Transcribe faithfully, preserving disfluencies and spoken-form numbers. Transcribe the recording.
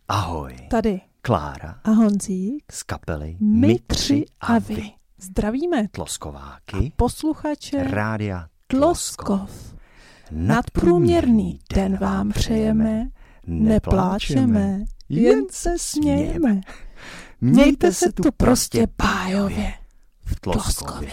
Ahoj. Tady Klára a Honzík z kapely My tři a vy. Zdravíme Tloskováky a posluchače Rádia Tloskov. Tloskov. Nadprůměrný den vám přejeme, nepláčeme, jen se smějeme. Mějte se tu prostě bájově v Tloskově.